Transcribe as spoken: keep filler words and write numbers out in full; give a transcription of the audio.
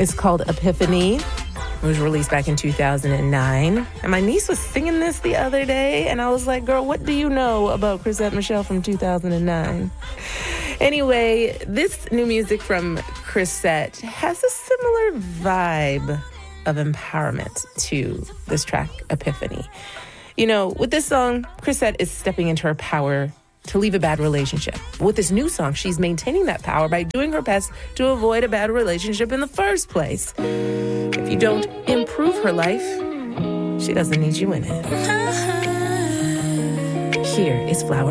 It's called Epiphany. It was released back in two thousand nine. And my niece was singing this the other day, and I was like, girl, what do you know about Chrisette Michele from two thousand nine? Anyway, this new music from Chrisette has a similar vibe of empowerment to this track, Epiphany. You know, with this song, Chrisette is stepping into her power to leave a bad relationship. With this new song, she's maintaining that power by doing her best to avoid a bad relationship in the first place. If you don't improve her life, she doesn't need you in it. Here is Flower